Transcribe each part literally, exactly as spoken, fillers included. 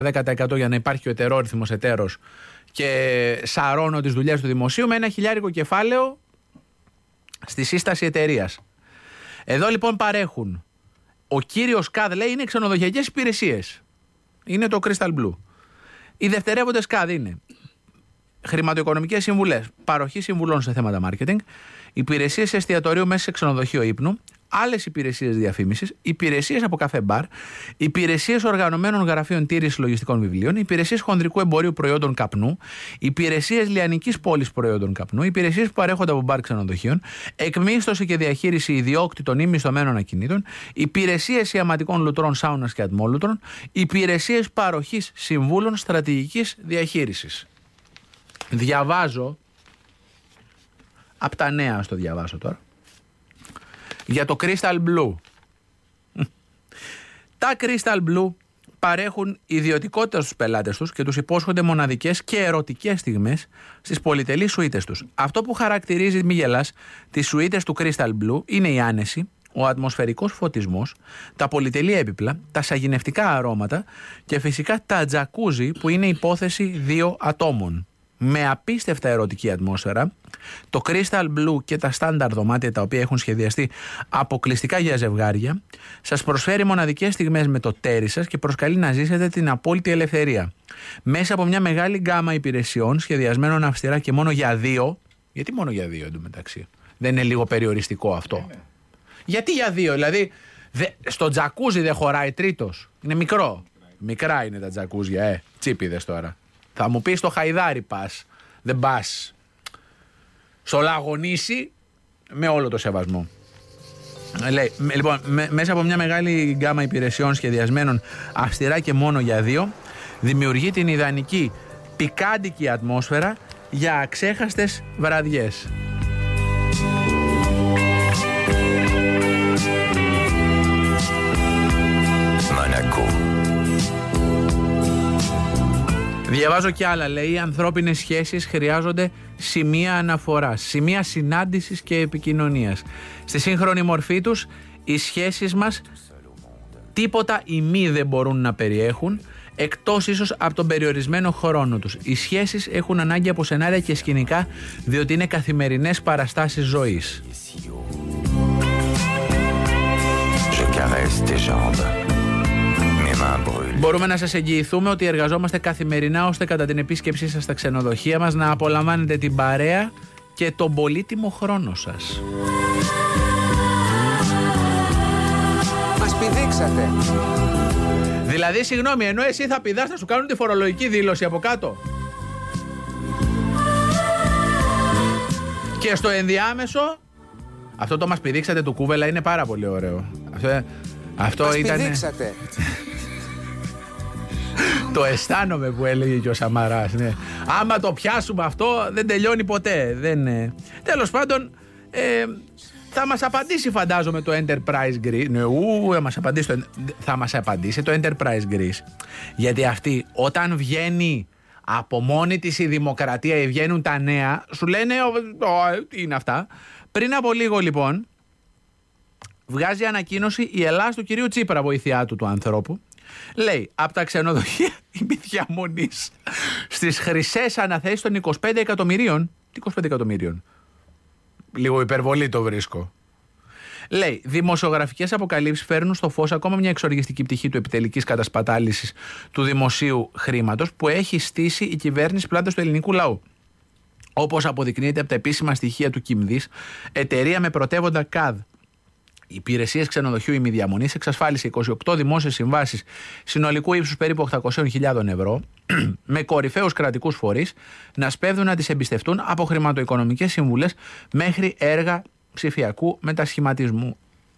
δέκα τοις εκατό για να υπάρχει ο ετερόρυθμος εταίρος και σαρώνω τις δουλειές του δημοσίου με ένα χιλιάρικο κεφάλαιο στη σύσταση εταιρείας. Εδώ λοιπόν παρέχουν. Ο κύριος ΚΑΔ λέει είναι ξενοδοχειακές υπηρεσίες. Είναι το Crystal Blue. Οι δευτερεύοντες ΚΑΔ είναι χρηματοοικονομικές συμβουλές, παροχή συμβουλών σε θέματα marketing, υπηρεσίες εστιατορίου μέσα σε ξενοδοχείο ύπνου, άλλες υπηρεσίες διαφήμισης, υπηρεσίες από καφέ μπαρ, υπηρεσίες οργανωμένων γραφείων τήρησης λογιστικών βιβλίων, υπηρεσίες χονδρικού εμπορίου προϊόντων καπνού, υπηρεσίες λιανικής πώλησης προϊόντων καπνού, υπηρεσίες που παρέχονται από μπαρ ξενοδοχείων, εκμίσθωση και διαχείριση ιδιόκτητων ή μισθωμένων ακινήτων, υπηρεσίες ιαματικών λουτρών, σάουνας και ατμόλουτρων, υπηρεσίες παροχής συμβούλων στρατηγικής διαχείρισης. Διαβάζω απ' τα νέα, στο διαβάσω τώρα. Για το Crystal Blue. Τα Crystal Blue παρέχουν ιδιωτικότητα στους πελάτες τους και τους υπόσχονται μοναδικές και ερωτικές στιγμές στις πολυτελείς σουίτες τους. Αυτό που χαρακτηρίζει, μη γελάς, τις σουίτες του Crystal Blue είναι η άνεση, ο ατμοσφαιρικός φωτισμός, τα πολυτελή έπιπλα, τα σαγηνευτικά αρώματα και φυσικά τα τζακούζι που είναι υπόθεση δύο ατόμων. Με απίστευτα ερωτική ατμόσφαιρα, το Crystal Blue και τα στάνταρ δωμάτια τα οποία έχουν σχεδιαστεί αποκλειστικά για ζευγάρια, σας προσφέρει μοναδικές στιγμές με το τέρι σας και προσκαλεί να ζήσετε την απόλυτη ελευθερία. Μέσα από μια μεγάλη γκάμα υπηρεσιών σχεδιασμένων αυστηρά και μόνο για δύο. Γιατί μόνο για δύο εντωμεταξύ? Δεν είναι λίγο περιοριστικό αυτό? Είναι. Γιατί για δύο? Δηλαδή δε, στο τζακούζι δεν χωράει τρίτος? Είναι μικρό. Μικρά είναι τα τζακούζια, ε. Τσίπιδες τώρα. Θα μου πεις στο Χαϊδάρι πας, δεν πας. Στο Λαγονήσι, με όλο το σεβασμό. Λέει, λοιπόν, με, μέσα από μια μεγάλη γκάμα υπηρεσιών σχεδιασμένων αυστηρά και μόνο για δύο, δημιουργεί την ιδανική πικάντικη ατμόσφαιρα για αξέχαστες βραδιές. Μονακό. Διαβάζω κι άλλα, λέει, οι ανθρώπινες σχέσεις χρειάζονται σημεία αναφοράς, σημεία συνάντησης και επικοινωνίας. Στη σύγχρονη μορφή τους, οι σχέσεις μας τίποτα ημί δεν μπορούν να περιέχουν, εκτός ίσως από τον περιορισμένο χρόνο τους. Οι σχέσεις έχουν ανάγκη από σενάρια και σκηνικά, διότι είναι καθημερινές παραστάσεις ζωής. Μπορούμε να σας εγγυηθούμε ότι εργαζόμαστε καθημερινά ώστε κατά την επίσκεψή σας στα ξενοδοχεία μας να απολαμβάνετε την παρέα και τον πολύτιμο χρόνο σας. Μας πηδήξατε. Δηλαδή, συγγνώμη, ενώ εσύ θα πηδάς να σου κάνουν τη φορολογική δήλωση από κάτω. Και στο ενδιάμεσο, αυτό το μας πηδήξατε του Κούβελα είναι πάρα πολύ ωραίο. Αυτό, αυτό μας ήταν... πηδήξατε. Το αισθάνομαι που έλεγε και ο Σαμαράς, ναι. Άμα το πιάσουμε αυτό δεν τελειώνει ποτέ. Δεν, ε... Τέλος πάντων, ε, θα μας απαντήσει φαντάζομαι το Enterprise Greece. Ναι, ου, θα μας απαντήσει το, θα μας απαντήσει το Enterprise Greece. Γιατί αυτή όταν βγαίνει από μόνη της η δημοκρατία ή βγαίνουν τα νέα, σου λένε τι είναι αυτά. Πριν από λίγο λοιπόν βγάζει ανακοίνωση η Ελλάδα του κυρίου Τσίπρα, βοηθειά του του ανθρώπου. Λέει, από τα ξενοδοχεία ημιδιαμονής στις χρυσές αναθέσεις των είκοσι πέντε εκατομμυρίων. Τι είκοσι πέντε εκατομμυρίων? Λίγο υπερβολή το βρίσκω. Λέει, δημοσιογραφικές αποκαλύψεις φέρνουν στο φως ακόμα μια εξοργιστική πτυχή του επιτελικής κατασπατάλησης του δημοσίου χρήματος που έχει στήσει η κυβέρνηση πλάτας του ελληνικού λαού. Όπως αποδεικνύεται από τα επίσημα στοιχεία του Κιμδής, εταιρεία με πρωτεύοντα ΚΑΔ, υπηρεσίες ξενοδοχείου ημιδιαμονής, εξασφάλισε είκοσι οκτώ δημόσιες συμβάσεις συνολικού ύψους περίπου οκτακόσιες χιλιάδες ευρώ, με κορυφαίους κρατικούς φορείς να σπέβδουν να τις εμπιστευτούν από χρηματοοικονομικές συμβουλές μέχρι έργα ψηφιακού μετασχηματισμού.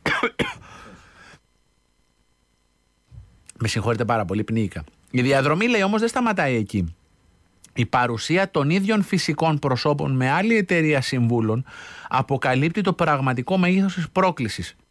Με συγχωρείτε πάρα πολύ, πνίηκα. Η διαδρομή, λέει, όμως δεν σταματάει εκεί. Η παρουσία των ίδιων φυσικών προσώπων με άλλη εταιρεία συμβούλων αποκαλύπτει το πραγματικό μέγεθος της πρόκλησης.